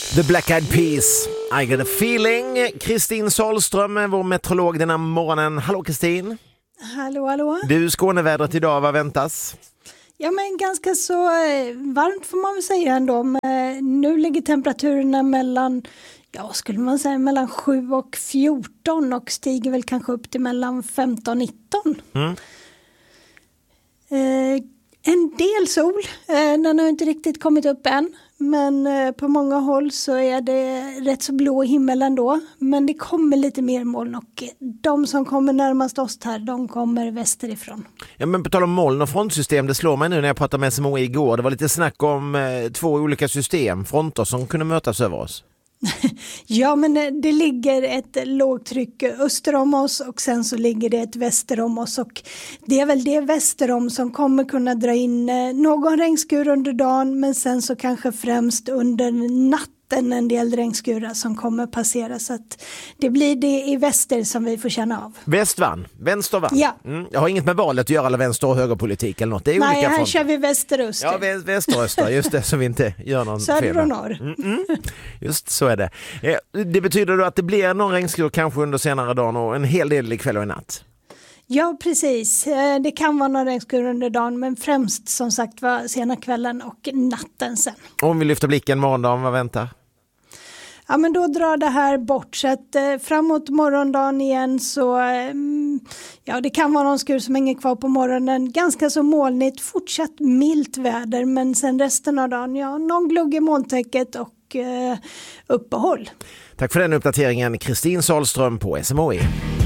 The Black Eyed Peas, I got a feeling. Kristin Sahlström är vår meteorolog den här morgonen. Hallå Kristin. Hallå, hallå. Du, Skånevädret idag, vad väntas? Ja, men ganska så varmt får man väl säga ändå. Nu ligger temperaturerna mellan 7 och 14 och stiger väl kanske upp till mellan 15 och 19. En del sol, den har inte riktigt kommit upp än. Men på många håll så är det rätt så blå himmel ändå. Men det kommer lite mer moln och de som kommer närmast oss här, de kommer västerifrån. Ja, men på tal om moln och frontsystem, det slår mig nu när jag pratade med SMHI igår. Det var lite snack om 2 olika system, fronter som kunde mötas över oss. Ja, men det ligger ett lågtryck öster om oss och sen så ligger det ett väster om oss och det är väl det väster om som kommer kunna dra in någon regnskur under dagen, men sen så kanske främst under natten en del regnskurar som kommer passera, så att det blir det i väster som vi får känna av. Vänster vann? Ja. Jag har inget med valet att göra eller vänster- och högerpolitik eller något. Det är nej, olika här fronter. kör vi väster-öster. Ja, väster-öster, just det, så vi inte gör någon söder fel. och norr. Just så är det. Det betyder då att det blir någon regnskur kanske under senare dagen och en hel del ikväll och i natt. Ja, precis. Det kan vara några regnskur under dagen, men främst som sagt var sena kvällen och natten sen. Om vi lyfter blicken morgondagen, vad väntar? Ja, men då drar det här bort, så att framåt morgondagen igen så det kan vara någon skur som hänger kvar på morgonen. Ganska så molnigt, fortsatt milt väder, men sen resten av dagen, någon glugg i molntäcket och uppehåll. Tack för den uppdateringen, Kristin Sahlström på SMHI.